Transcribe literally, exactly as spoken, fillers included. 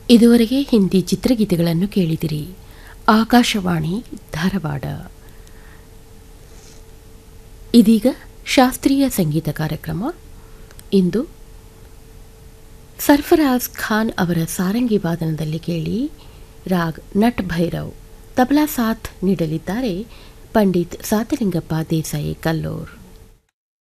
ಇದುವರೆಗೆ ಹಿಂದಿ ಚಿತ್ರಗೀತೆಗಳನ್ನು ಕೇಳಿದಿರಿ. ಆಕಾಶವಾಣಿ ಧಾರವಾಡ. ಇದೀಗ ಶಾಸ್ತ್ರೀಯ ಸಂಗೀತ ಕಾರ್ಯಕ್ರಮ. ಇಂದು ಸರ್ಫರಾಜ್ ಖಾನ್ ಅವರ ಸಾರಂಗಿ ವಾದನದಲ್ಲಿ ಕೇಳಿ ರಾಗ್ ನಟ್ ಭೈರವ್. ತಬಲಾ ಸಾಥ್ ನೀಡಲಿದ್ದಾರೆ ಪಂಡಿತ್ ಸಾತಲಿಂಗಪ್ಪ ದೇಸಾಯಿ ಕಲ್ಲೂರ್.